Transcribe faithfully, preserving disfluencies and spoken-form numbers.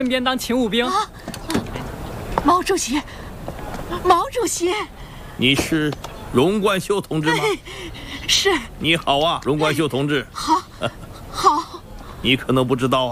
身边当勤务兵。 啊，毛主席，毛主席， 你是荣冠秀同志吗？ 是。 你好啊，荣冠秀同志。 好，好。 你可能不知道啊。